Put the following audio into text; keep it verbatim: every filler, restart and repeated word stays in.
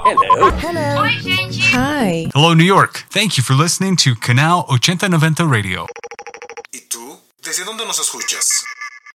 Hello. Hello. Oi, gente. Hi. Hello, New York. Thank you for listening to Canal ochenta noventa Radio. ¿Y tú? ¿Desde dónde nos escuchas?